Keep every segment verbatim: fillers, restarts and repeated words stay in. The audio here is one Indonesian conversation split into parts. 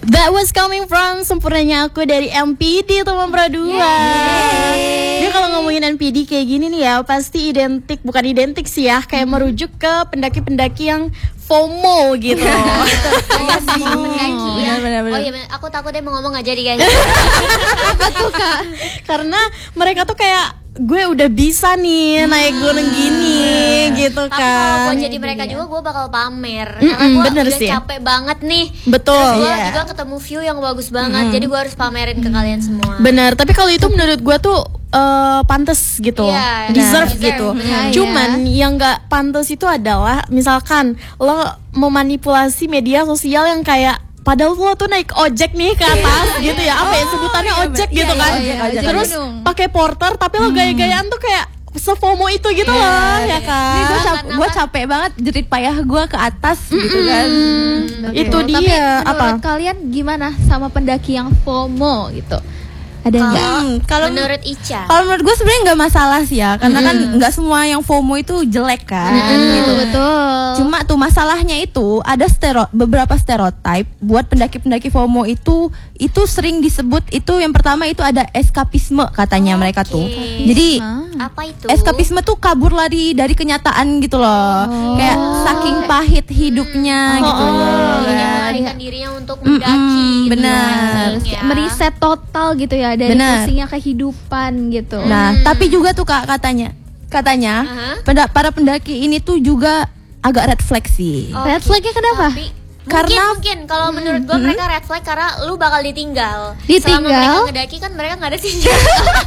That was coming from Sempurnanya Aku dari M P D teman Pro dua. Dia kalau ngomongin M P D kayak gini nih ya, pasti identik, bukan identik sih ya, kayak merujuk ke pendaki-pendaki yang FOMO gitu. Iya sih. Benar, benar, benar. Oh iya, aku takutnya mau ngomong nggak jadi guys. Apa tuh Kak? Karena mereka tuh kayak gue udah bisa nih naik gunung gini gitu Tapi kan. kalau gue jadi mereka juga, gue bakal pamer. Mm-mm, Karena gue bener udah sih. capek banget nih. Betul. Terus gue Iya. juga ketemu view yang bagus banget. Jadi gue harus pamerin ke kalian semua. Benar, tapi kalau itu menurut gue tuh eh, pantes gitu, Iya, deserve benar. gitu. Benar. Cuman yang nggak pantes itu adalah misalkan lo memanipulasi media sosial yang kayak padahal lo tuh naik ojek nih ke atas gitu ya, apa ya sebutannya ojek iya, gitu iya, kan. iya, ojek Terus gunung. pakai porter tapi lo gaya-gayaan tuh kayak sefomo itu gitu loh ya kan. Ini gue cap Kenapa? gue capek banget jerit payah gue ke atas gitu kan. Itu Tapi dia menurut apa? kalian gimana sama pendaki yang FOMO gitu? Ada nggak? Hmm, kalau Menurut Ica. kalau menurut gue sebenarnya nggak masalah sih ya, karena kan nggak semua yang FOMO itu jelek kan. Gitu betul. Cuma tuh masalahnya itu ada stero, beberapa stereotype buat pendaki-pendaki FOMO itu itu sering disebut itu yang pertama itu ada eskapisme katanya mereka tuh. Jadi Apa itu? eskapisme tuh kabur lari dari kenyataan gitu loh. Kayak saking pahit hidupnya gitu. Jadi kan. melarikan dirinya untuk mendaki. gitu benar. kan, ya. Meriset total gitu ya dari Benar. pusingnya kehidupan gitu. Nah, tapi juga tuh Kak katanya, katanya Aha. penda- para pendaki ini tuh juga agak red flag sih. Oke. Red flagnya kenapa? Tapi Karena- mungkin, mungkin kalau menurut gue mereka red flag karena lu bakal ditinggal. Ditinggal? Selama mereka ngedaki kan mereka nggak ada senjata.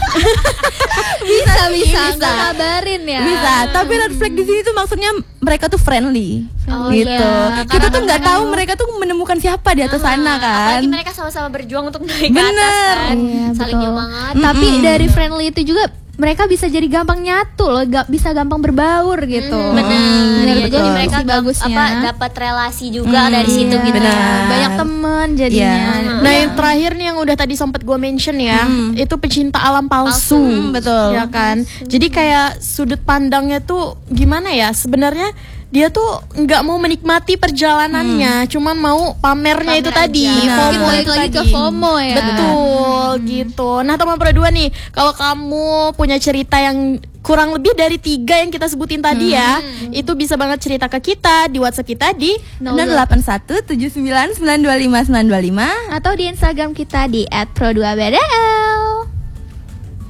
Bisa bisa nggak kabarin ya. Bisa, tapi red flag di sini tuh maksudnya mereka tuh friendly, Oh, gitu. iya. Kita Karena tuh nggak mereka- tahu mereka tuh menemukan siapa di atas sana kan. Apalagi mereka sama-sama berjuang untuk naik ke Bener. atas kan. Iya, Saling betul. nyemangati. Tapi dari friendly itu juga mereka bisa jadi gampang nyatu loh, gak bisa gampang berbaur gitu. Benar. Benar, Iya, betul. jadi mereka Sisi gam- bagusnya. apa dapat relasi juga dari situ Iya, gitu. benar. Banyak temen jadinya. Iya. Nah yang terakhir nih yang udah tadi sempat gue mention ya, itu pecinta alam palsu, Hmm, betul. ya kan. Jadi kayak sudut pandangnya tuh gimana ya? Sebenarnya dia tuh nggak mau menikmati perjalanannya, cuman mau pamernya Pamer itu aja. tadi, Benar. FOMO Mungkin balik itu lagi tadi. ke FOMO ya. Betul gitu. Nah teman Pro dua nih, kalau kamu punya cerita yang kurang lebih dari tiga yang kita sebutin tadi ya, itu bisa banget cerita ke kita di WhatsApp kita di nol delapan satu tujuh sembilan sembilan dua lima sembilan dua lima Atau di Instagram kita di et pro dua b d l.